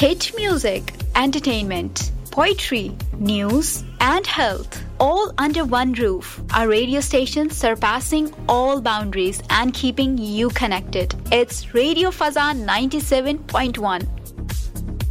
hit music, entertainment, poetry, news, and health, all under one roof. A radio station surpassing all boundaries and keeping you connected. It's Radio Fazan 97.1.